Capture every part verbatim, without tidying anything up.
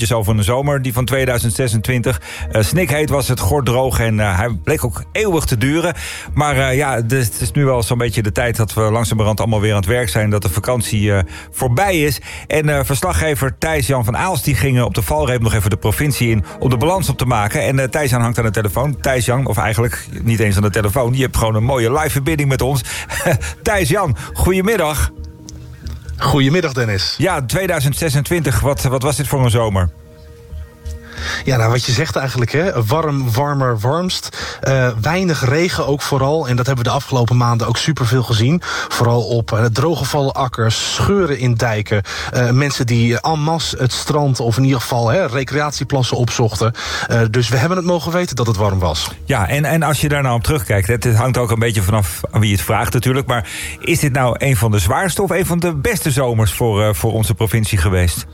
eventjes over een zomer, die van tweeduizend zesentwintig. Uh, snikheet was het, gorddroog en uh, hij bleek ook eeuwig te duren. Maar uh, ja, dus het is nu wel zo'n beetje de tijd dat we langzamerhand allemaal weer aan het werk zijn, dat de vakantie uh, voorbij is. En uh, verslaggever Thijs-Jan van Aalst, die ging op de valreep nog even de provincie in om de balans op te maken. En uh, Thijs-Jan hangt aan de telefoon. Thijs-Jan, of eigenlijk niet eens aan de telefoon, je hebt gewoon een mooie live verbinding met ons. Thijs-Jan, goedemiddag. Goedemiddag, Dennis. Ja, tweeduizend zesentwintig, wat, wat was dit voor een zomer? Ja, nou wat je zegt eigenlijk, hè. Warm, warmer, warmst. Uh, weinig regen ook vooral. En dat hebben we de afgelopen maanden ook superveel gezien. Vooral op uh, drooggevallen akkers, scheuren in dijken. Uh, mensen die en masse het strand, of in ieder geval hè, recreatieplassen opzochten. Uh, dus we hebben het mogen weten dat het warm was. Ja, en, en als je daar nou op terugkijkt, het, het hangt ook een beetje vanaf aan wie het vraagt natuurlijk. Maar is dit nou een van de zwaarste of een van de beste zomers voor, uh, voor onze provincie geweest?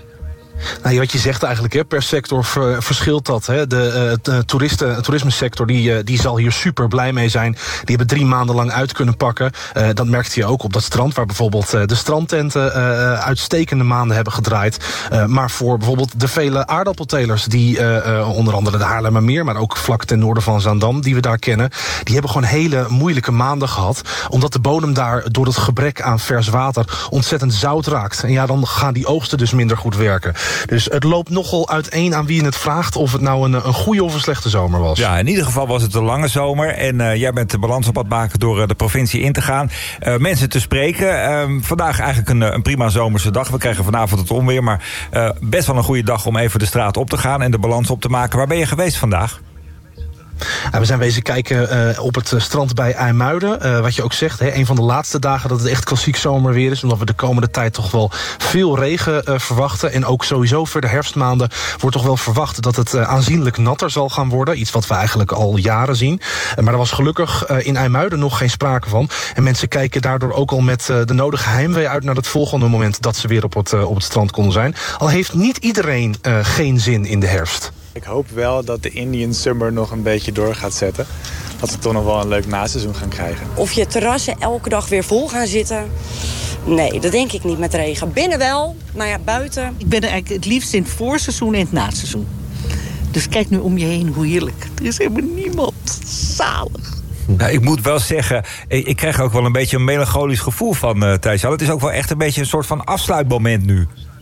Nou, wat je zegt eigenlijk, hè, per sector ver, verschilt dat. Hè. De, uh, de toeristen, de toerismesector die, uh, die zal hier super blij mee zijn. Die hebben drie maanden lang uit kunnen pakken. Uh, dat merkte je ook op dat strand, waar bijvoorbeeld uh, de strandtenten uh, uitstekende maanden hebben gedraaid. Uh, maar voor bijvoorbeeld de vele aardappeltelers die uh, uh, onder andere de Haarlemmermeer, maar ook vlak ten noorden van Zaandam, die we daar kennen, die hebben gewoon hele moeilijke maanden gehad. Omdat de bodem daar door het gebrek aan vers water ontzettend zout raakt. En ja, dan gaan die oogsten dus minder goed werken. Dus het loopt nogal uiteen aan wie het vraagt of het nou een, een goede of een slechte zomer was. Ja, in ieder geval was het een lange zomer. En uh, jij bent de balans op het maken door uh, de provincie in te gaan. Uh, mensen te spreken. Uh, vandaag eigenlijk een, een prima zomerse dag. We krijgen vanavond het onweer. Maar uh, best wel een goede dag om even de straat op te gaan en de balans op te maken. Waar ben je geweest vandaag? Ja, we zijn wezen kijken uh, op het strand bij IJmuiden. Uh, wat je ook zegt, hè, een van de laatste dagen dat het echt klassiek zomerweer is. Omdat we de komende tijd toch wel veel regen uh, verwachten. En ook sowieso voor de herfstmaanden wordt toch wel verwacht dat het uh, aanzienlijk natter zal gaan worden. Iets wat we eigenlijk al jaren zien. Uh, maar er was gelukkig uh, in IJmuiden nog geen sprake van. En mensen kijken daardoor ook al met uh, de nodige heimwee uit naar het volgende moment dat ze weer op het, uh, op het strand konden zijn. Al heeft niet iedereen uh, geen zin in de herfst. Ik hoop wel dat de Indian Summer nog een beetje door gaat zetten. Dat we toch nog wel een leuk naseizoen gaan krijgen. Of je terrassen elke dag weer vol gaan zitten? Nee, dat denk ik niet met regen. Binnen wel, maar ja, buiten. Ik ben er eigenlijk het liefst in het voorseizoen en het naseizoen. Dus kijk nu om je heen, hoe heerlijk. Er is helemaal niemand. Zalig. Nou, ik moet wel zeggen, ik krijg ook wel een beetje een melancholisch gevoel van uh, Thijs-Jan. Het is ook wel echt een beetje een soort van afsluitmoment nu.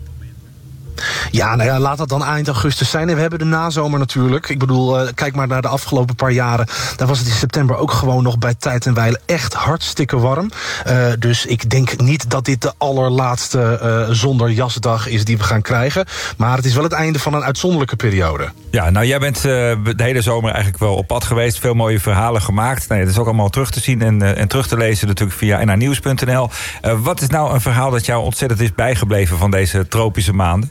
Ja, nou ja, laat dat dan eind augustus zijn. En we hebben de nazomer natuurlijk. Ik bedoel, uh, kijk maar naar de afgelopen paar jaren. Daar was het in september ook gewoon nog bij tijd en wijle echt hartstikke warm. Uh, dus ik denk niet dat dit de allerlaatste uh, zonder jasdag is die we gaan krijgen. Maar het is wel het einde van een uitzonderlijke periode. Ja, nou jij bent uh, de hele zomer eigenlijk wel op pad geweest. Veel mooie verhalen gemaakt. Nou, het is ook allemaal terug te zien en, uh, en terug te lezen natuurlijk via n h nieuws punt n l. Uh, wat is nou een verhaal dat jou ontzettend is bijgebleven van deze tropische maanden?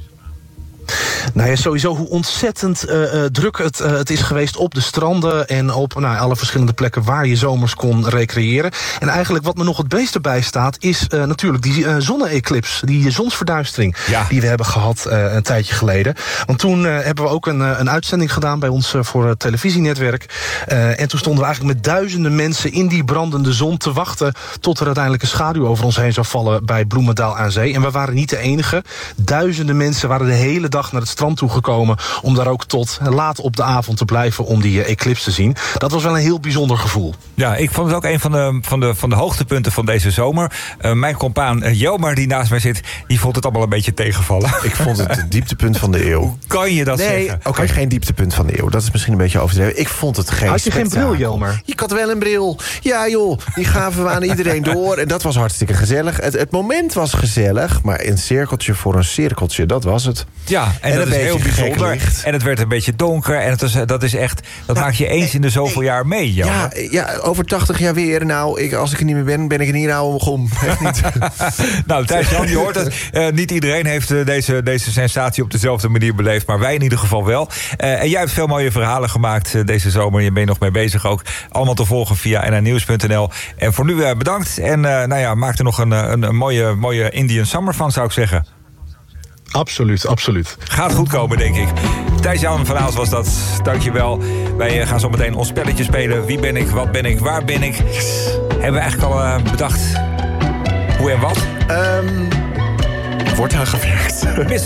Nou ja, sowieso hoe ontzettend uh, uh, druk het, uh, het is geweest op de stranden en op nou, alle verschillende plekken waar je zomers kon recreëren. En eigenlijk wat me nog het meeste bijstaat is uh, natuurlijk die uh, zonne-eclips, die zonsverduistering ja. die we hebben gehad uh, een tijdje geleden. Want toen uh, hebben we ook een, uh, een uitzending gedaan bij ons uh, voor het televisienetwerk. Uh, en toen stonden we eigenlijk met duizenden mensen in die brandende zon te wachten tot er uiteindelijk een schaduw over ons heen zou vallen bij Bloemendaal aan Zee. En we waren niet de enige. Duizenden mensen waren de hele dag naar het strand toegekomen om daar ook tot laat op de avond te blijven om die uh, eclipse te zien. Dat was wel een heel bijzonder gevoel. Ja, ik vond het ook een van de, van de, van de hoogtepunten van deze zomer. Uh, mijn compaan uh, Jelmar, die naast mij zit, die vond het allemaal een beetje tegenvallen. Ik vond het het dieptepunt van de eeuw. Hoe kan je dat nee, zeggen? Nee, oké, okay, geen dieptepunt van de eeuw. Dat is misschien een beetje overdreven. Ik vond het geen Had je geen bril, Jelmar? Ik had wel een bril. Ja joh, die gaven we aan iedereen door. En dat was hartstikke gezellig. Het, het moment was gezellig, maar een cirkeltje voor een cirkeltje, dat was het. Ja, en, en dat is heel bijzonder. En het werd een beetje donker. En het was, dat is echt, dat nou, maak je eens in de zoveel nee, jaar mee. Joh. Ja, ja, over tachtig jaar weer. Nou, ik, als ik er niet meer ben, ben ik er niet oude om. Echt niet. Nou, Thijs-Jan, je hoort het. Uh, niet iedereen heeft uh, deze, deze sensatie op dezelfde manier beleefd. Maar wij in ieder geval wel. Uh, en jij hebt veel mooie verhalen gemaakt uh, deze zomer. Je bent nog mee bezig ook. Allemaal te volgen via n h nieuws punt n l. En voor nu uh, bedankt. En uh, nou ja, maak er nog een, een, een mooie, mooie Indian Summer van, zou ik zeggen. Absoluut, absoluut. Gaat goed komen, denk ik. Thijs-Jan van Aalst was dat. Dankjewel. Wij gaan zo meteen ons spelletje spelen. Wie ben ik, wat ben ik, waar ben ik? Yes. Hebben we eigenlijk al uh, bedacht hoe en wat? Um, wordt aan gewerkt.